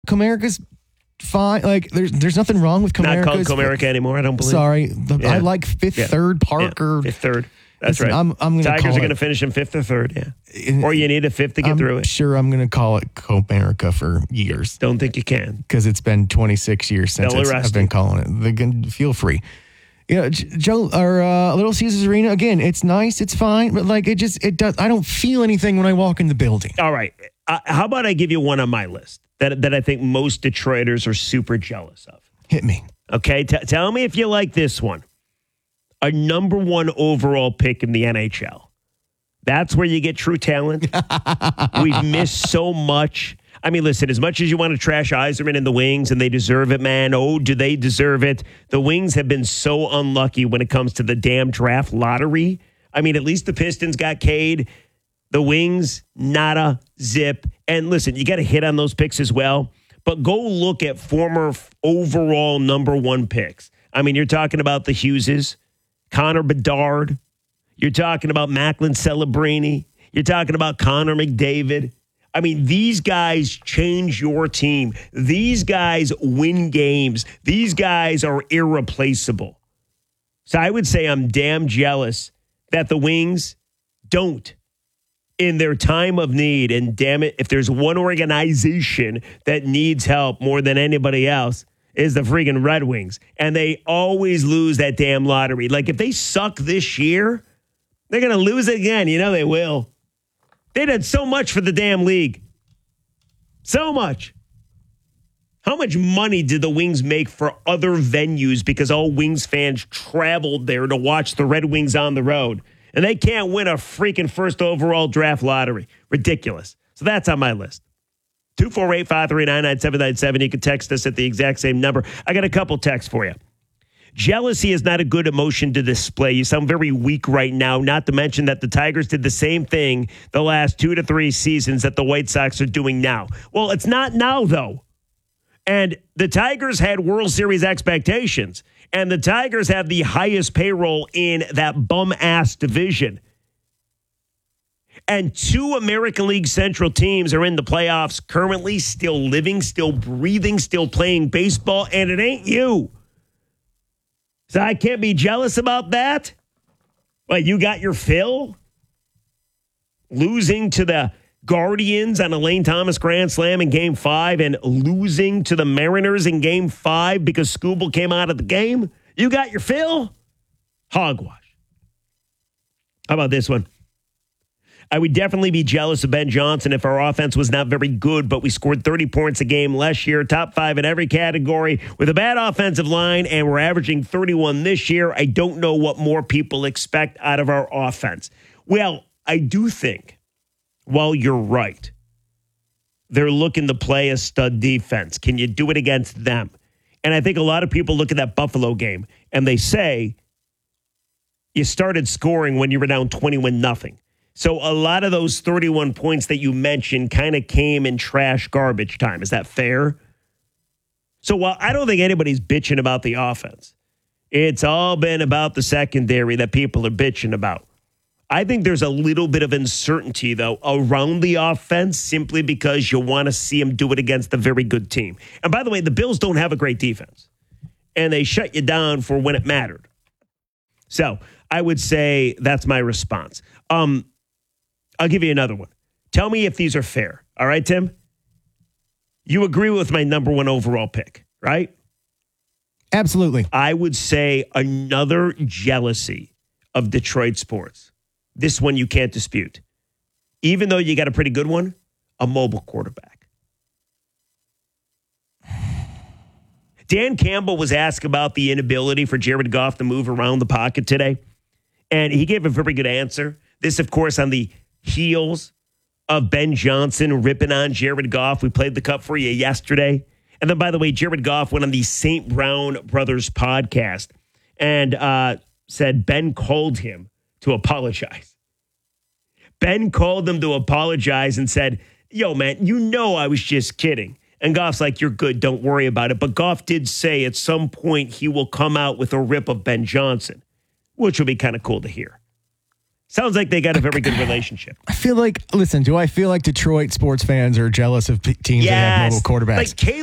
Comerica's fine. Like there's nothing wrong with Comerica. Not called Comerica anymore, I don't believe. Sorry. I like fifth, third, Parker. Fifth, third. That's right. I'm gonna Tigers are going to finish in fifth or third, or you need a fifth to get through it. Sure, I'm going to call it Comerica for years. Don't think you can. Because it's been 26 years since I've been calling it. Feel free. Joe, or Little Caesars Arena, again, it's nice, it's fine, but like it does. I don't feel anything when I walk in the building. All right. How about I give you one on my list that I think most Detroiters are super jealous of? Hit me. Okay, tell me if you like this one. A number one overall pick in the NHL. That's where you get true talent. We've missed so much. I mean, listen, as much as you want to trash Yzerman and the Wings, and they deserve it, man. Oh, do they deserve it? The Wings have been so unlucky when it comes to the damn draft lottery. I mean, at least the Pistons got Cade. The Wings, nada, zip. And listen, you got to hit on those picks as well. But go look at former overall number one picks. I mean, you're talking about the Hugheses, Connor Bedard. You're talking about Macklin Celebrini. You're talking about Connor McDavid. I mean, these guys change your team. These guys win games. These guys are irreplaceable. So I would say I'm damn jealous that the Wings don't in their time of need. And damn it, if there's one organization that needs help more than anybody else, is the freaking Red Wings. And they always lose that damn lottery. Like, if they suck this year, they're going to lose it again. You know they will. They did so much for the damn league. So much. How much money did the Wings make for other venues because all Wings fans traveled there to watch the Red Wings on the road? And they can't win a freaking first overall draft lottery. Ridiculous. So that's on my list. 248-539-9797. You can text us at the exact same number. I got a couple texts for you. Jealousy is not a good emotion to display. You sound very weak right now, not to mention that the Tigers did the same thing the last 2 to 3 seasons that the White Sox are doing now. Well, it's not now, though. And the Tigers had World Series expectations, and the Tigers have the highest payroll in that bum-ass division. And 2 American League Central teams are in the playoffs currently, still living, still breathing, still playing baseball, and it ain't you. So I can't be jealous about that? Well, you got your fill? Losing to the Guardians on a Lane Thomas Grand Slam in Game 5 and losing to the Mariners in Game 5 because Skubal came out of the game? You got your fill? Hogwash. How about this one? I would definitely be jealous of Ben Johnson if our offense was not very good, but we scored 30 points a game last year, top 5 in every category with a bad offensive line, and we're averaging 31 this year. I don't know what more people expect out of our offense. Well, I do think, while you're right, they're looking to play a stud defense. Can you do it against them? And I think a lot of people look at that Buffalo game, and they say, you started scoring when you were down 21-0. So a lot of those 31 points that you mentioned kind of came in trash garbage time. Is that fair? So while I don't think anybody's bitching about the offense, it's all been about the secondary that people are bitching about. I think there's a little bit of uncertainty, though, around the offense simply because you want to see them do it against a very good team. And by the way, the Bills don't have a great defense, and they shut you down for when it mattered. So I would say that's my response. I'll give you another one. Tell me if these are fair. All right, Tim? You agree with my number 1 overall pick, right? Absolutely. I would say another jealousy of Detroit sports. This one you can't dispute. Even though you got a pretty good one, a mobile quarterback. Dan Campbell was asked about the inability for Jared Goff to move around the pocket today, and he gave a very good answer. This, of course, on the heels of Ben Johnson ripping on Jared Goff. We played the cup for you yesterday. And then, by the way, Jared Goff went on the St. Brown Brothers podcast and said Ben called him to apologize. Ben called him to apologize and said, yo, man, you know I was just kidding. And Goff's like, you're good, don't worry about it. But Goff did say at some point he will come out with a rip of Ben Johnson, which will be kind of cool to hear. Sounds like they got a very good relationship. I feel like, listen, do I feel like Detroit sports fans are jealous of teams that have mobile quarterbacks? Like